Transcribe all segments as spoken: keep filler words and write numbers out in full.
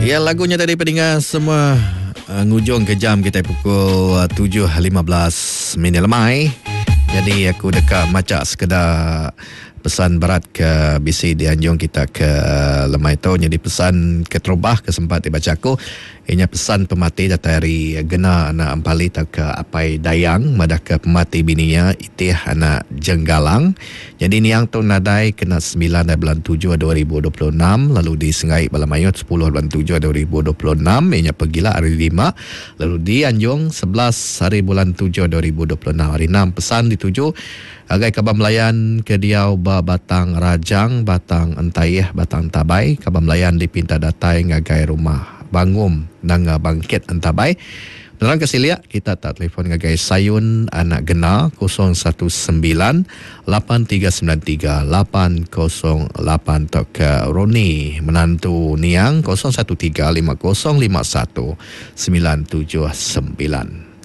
Ya, lagunya tadi pendengar semua uh, ngujung ke jam kita pukul uh, tujuh lima belas minit lemai. Jadi aku dekat macam sekedar pesan berat ke B C di Anjung kita ke lemai tu. Jadi pesan ke terubah ke sempat dibaca aku. Ianya pesan pemati datari gena anak ampali tak ke apai dayang madah ke pemati bininya itih anak jenggalang. Jadi ni yang tu nadai kena sembilan bulan tujuh dua ribu dua puluh enam, lalu di Sengai Balamayut sepuluh bulan tujuh dua ribu dua puluh enam, ianya pergilah hari lima, lalu di Anjung sebelas hari bulan tujuh dua ribu dua puluh enam, hari enam. Pesan dituju agai kabar melayan ke Diau ba Batang Rajang, Batang Entayeh, Batang Tabai, kabar melayan di Pinta Datai ngagai rumah Bangum nanga Bangkit Antabai. Dalam kesilia kita tak telefon ngagai Sayun anak Gena kosong satu sembilan lapan tiga sembilan tiga lapan kosong lapan tok ke Roni menantu Niang kosong satu tiga lima kosong lima satu sembilan tujuh sembilan.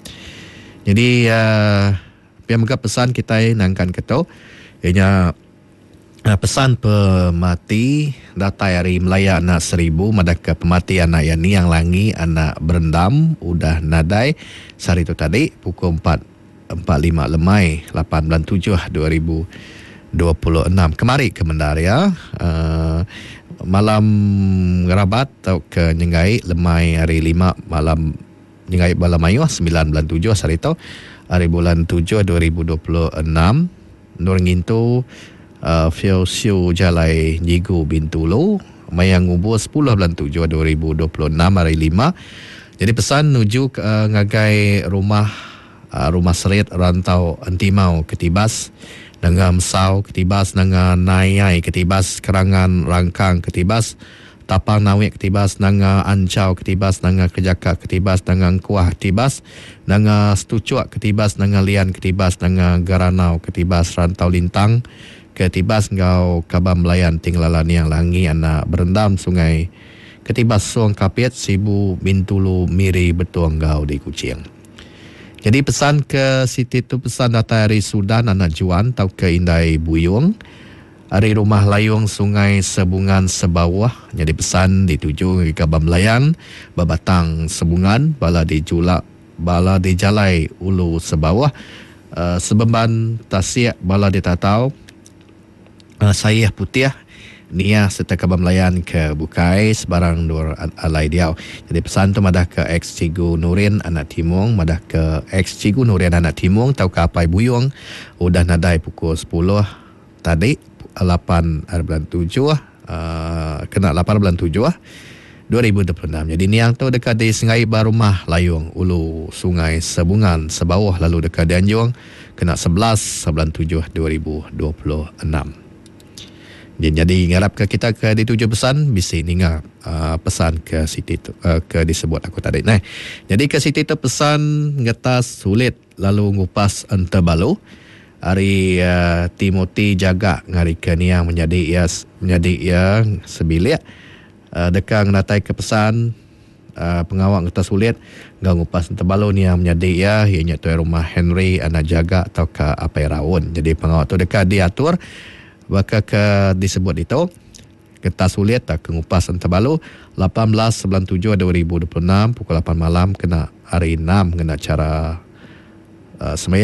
Jadi uh, pihak megap pesan kita nangkan keto ianya uh, pesan pemati datai hari Melaya anak seribu madaka pemati anak yang niang langi anak berendam udah nadai sehari itu tadi pukul empat empat lima lemai lapan bulan tujuh dua ribu dua puluh enam kemari ke Mendaria uh, malam ngerabat atau ke Nyengai lemai hari lima malam Nyengai Balamayu sembilan bulan tujuh hari itu hari bulan tujuh dua ribu dua puluh enam nur ngintu Uh, Fio Siu Jalai Nyigu Bintulu Mayang Ubur sepuluh bulan tujuh dua ribu dua puluh enam hari lima. Jadi pesan nuju ke uh, ngagai rumah uh, rumah serit rantau Antimau ketibas dengan Mesau ketibas dengan Nayai ketibas Kerangan Rangkang ketibas Tapang Nawik ketibas dengan Ancau ketibas dengan Kejaka ketibas dengan Kuah ketibas dengan Stucuak ketibas dengan Lian ketibas dengan Garanau ketibas Rantau Lintang ketibas ngau kabar melayan tinglalan yang langi anak berendam sungai ketibas suang kapit Sibu Bintulu Miri betuang ngau di Kuching. Jadi pesan ke Siti tu pesan datang dari Sudan anak Juan tau ke Indai Buyung hari rumah layung sungai Sebungan Sebawah. Jadi pesan dituju ke kabar melayan babatang Sebungan bala di Julak bala di Jalai Ulu Sebawah uh, sebemban Tasik bala di Tatau Uh, saya putih Nia serta kabar melayan ke Bukai sebarang dua alai diau. Jadi pesan tu madah ke ex Cigu Nurin anak Timung, madah ke ex Cigu Nurin anak Timung tau ke Apai Buyung udah nadai pukul sepuluh tadi lapan bulan tujuh uh, kena lapan bulan tujuh dua ribu dua puluh enam. Jadi ni yang tu dekat di Sengai Barumah Layung Ulu Sungai Sebungan Sebawah, lalu dekat di Anjung kena sebelas bulan tujuh dua ribu dua puluh enam. Jadi ngarap ke kita ke dituju pesan bisa ninga uh, pesan ke Siti tu uh, ke disebut aku tadi. Nah, jadi ke Siti tu pesan ngetas sulit lalu ngupas entebalu. Hari uh, Timothy jaga ngari ke ni yang menjadi ya menjadi ya sebilik uh, dekang natai ke pesan uh, pengawal ngetas sulit ngau ngupas entebalu ni yang menjadi ya ianya tu rumah Henry anak jaga atau ke Apai Raun. Jadi pengawal tu dekat diatur Baka ke disebut itu kertas sulit tak kengupas entebalu lapan belas bulan tujuh dua ribu dua puluh enam pukul lapan malam kena hari enam kena cara uh, semaya